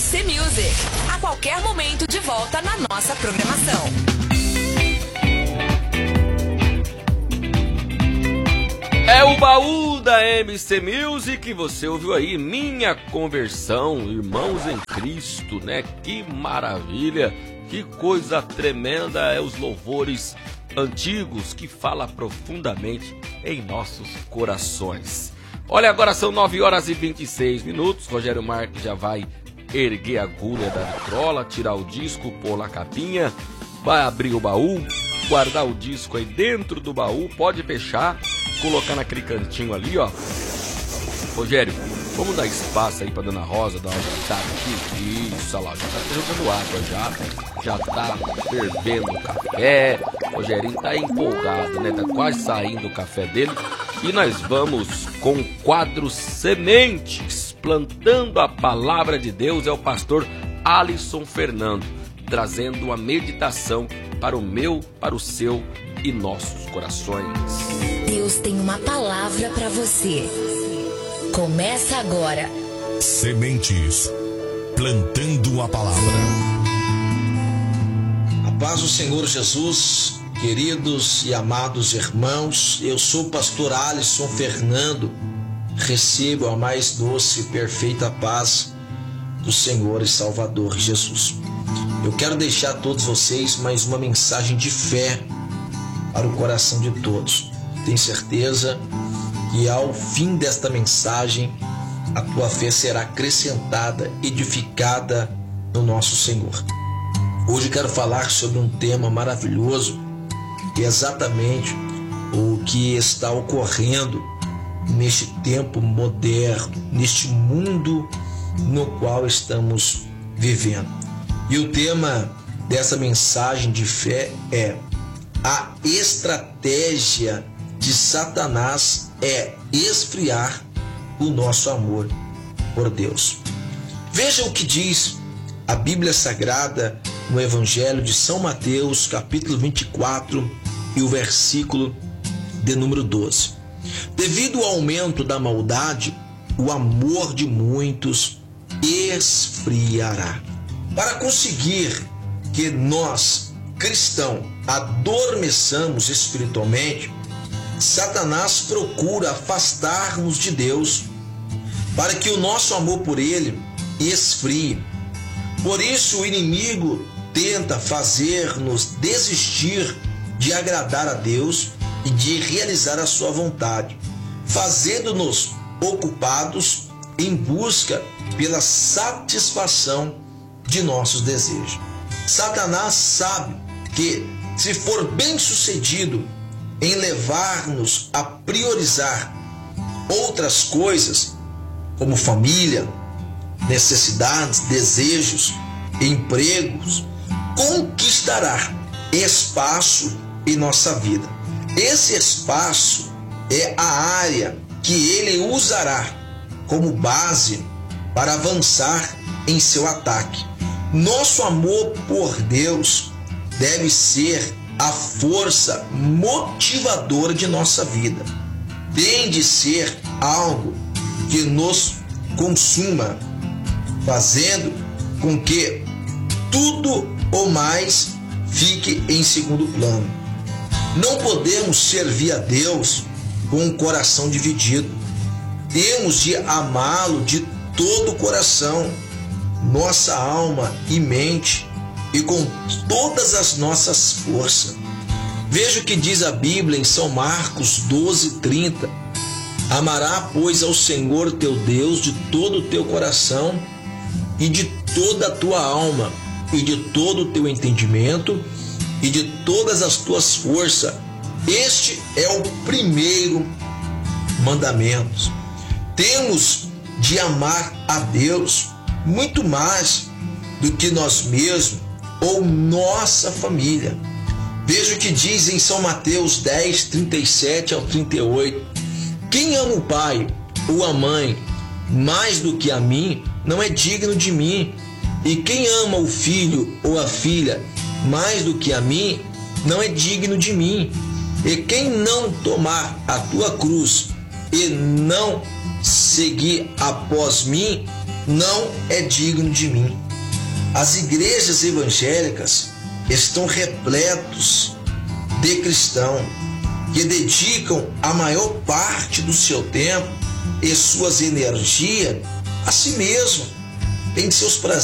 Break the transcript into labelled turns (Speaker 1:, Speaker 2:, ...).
Speaker 1: MC Music. A qualquer momento de volta na nossa programação.
Speaker 2: É o baú da MC Music, você ouviu aí Minha Conversão, irmãos em Cristo, né? Que maravilha, que coisa tremenda é os louvores antigos que fala profundamente em nossos corações. Olha, agora são 9h26, Rogério Marques já vai erguer a agulha da vitrola, tirar o disco, pôr na capinha, vai abrir o baú, guardar o disco aí dentro do baú, pode fechar, colocar naquele cantinho ali, ó. Rogério, vamos dar espaço aí pra Dona Rosa dar uma ajeitada aqui. Isso, olha lá, já tá jogando água já tá fervendo o café. O Rogerinho tá empolgado, né? Tá quase saindo o café dele. E nós vamos com o quadro Sementes, plantando a palavra de Deus. É o pastor Alisson Fernando, trazendo uma meditação para o meu, para o seu e nossos corações.
Speaker 1: Deus tem uma palavra para você. Começa agora.
Speaker 3: Sementes, plantando a palavra.
Speaker 4: A paz do Senhor Jesus, queridos e amados irmãos, eu sou o pastor Alisson Fernando. Recebo a mais doce e perfeita paz do Senhor e Salvador Jesus. Eu quero deixar a todos vocês mais uma mensagem de fé para o coração de todos. Tenho certeza que ao fim desta mensagem a tua fé será acrescentada, edificada no nosso Senhor. Hoje quero falar sobre um tema maravilhoso, que é exatamente o que está ocorrendo neste tempo moderno, neste mundo no qual estamos vivendo. E o tema dessa mensagem de fé é: a estratégia de Satanás é esfriar o nosso amor por Deus. Veja o que diz a Bíblia Sagrada no Evangelho de São Mateus, capítulo 24, e o versículo de número 12. Devido ao aumento da maldade, o amor de muitos esfriará. Para conseguir que nós, cristãos, adormeçamos espiritualmente, Satanás procura afastar-nos de Deus para que o nosso amor por Ele esfrie. Por isso o inimigo tenta fazer-nos desistir de agradar a Deus e de realizar a sua vontade, fazendo-nos ocupados em busca pela satisfação de nossos desejos. Satanás sabe que, se for bem-sucedido em levar-nos a priorizar outras coisas, como família, necessidades, desejos, empregos, conquistará espaço em nossa vida. Esse espaço é a área que ele usará como base para avançar em seu ataque. Nosso amor por Deus deve ser a força motivadora de nossa vida. Tem de ser algo que nos consuma, fazendo com que tudo ou mais fique em segundo plano. Não podemos servir a Deus com um coração dividido. Temos de amá-lo de todo o coração, nossa alma e mente, e com todas as nossas forças. Veja o que diz a Bíblia em São Marcos 12:30. Amará, pois, ao Senhor teu Deus de todo o teu coração e de toda a tua alma e de todo o teu entendimento e de todas as tuas forças. Este é o primeiro mandamento. Temos de amar a Deus muito mais do que nós mesmos ou nossa família. Veja o que diz em São Mateus 10:37 ao 38. Quem ama o pai ou a mãe mais do que a mim, não é digno de mim. E quem ama o filho ou a filha mais do que a mim, não é digno de mim. E quem não tomar a tua cruz e não seguir após mim, não é digno de mim. As igrejas evangélicas estão repletos de cristãos que dedicam a maior parte do seu tempo e suas energias a si mesmo. Tem seus prazeres